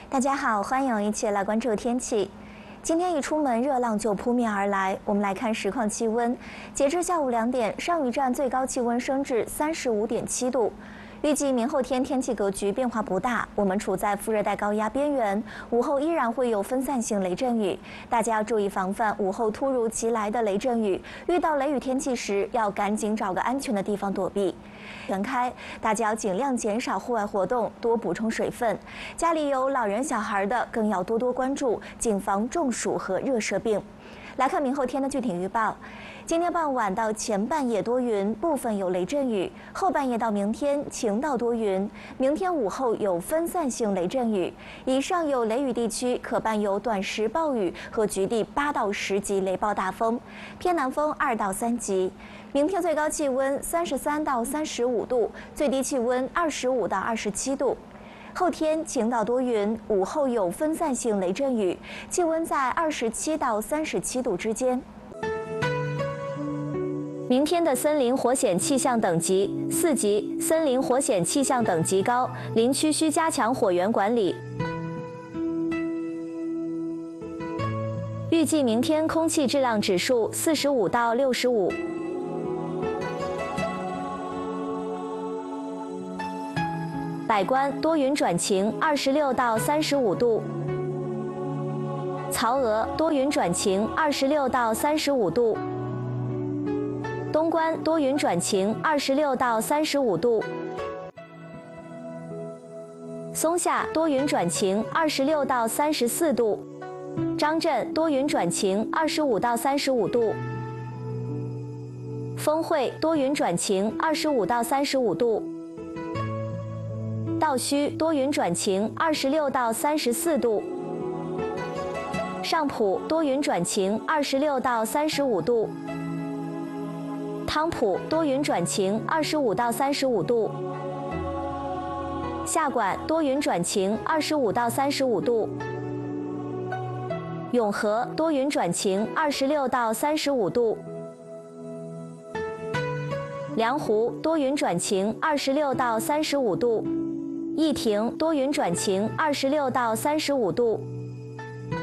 大家好，欢迎一起来关注天气。今天一出门，热浪就扑面而来。我们来看实况气温，截至下午2点，上虞站最高气温升至35.7度。预计明后天天气格局变化不大，我们处在副热带高压边缘，午后依然会有分散性雷阵雨，大家要注意防范午后突如其来的雷阵雨。遇到雷雨天气时，要赶紧找个安全的地方躲避。全开，大家要尽量减少户外活动，多补充水分。家里有老人小孩的，更要多多关注，谨防中暑和热射病。来看明后天的具体预报。今天傍晚到前半夜多云，部分有雷阵雨；后半夜到明天晴到多云。明天午后有分散性雷阵雨，以上有雷雨地区可伴有短时暴雨和局地8到10级雷暴大风，偏南风2到3级。明天最高气温33到35度，最低气温25到27度。后天晴到多云，午后有分散性雷阵雨，气温在27到37度之间。明天的森林火险气象等级4级，森林火险气象等级高，林区需加强火源管理。预计明天空气质量指数45到65。百官多云转晴，26到35度。曹娥多云转晴，26到35度。东关多云转晴，26到35度。松下多云转晴，26到34度。张镇多云转晴，25到35度。丰会多云转晴，25到35度。道圩多云转晴，26到34度。上浦多云转晴，26到35度。汤浦多云转晴，25到35度。下管多云转晴，25到35度。永和多云转晴，26到35度。梁湖多云转晴，26到35度。义亭多云转晴，26到35度。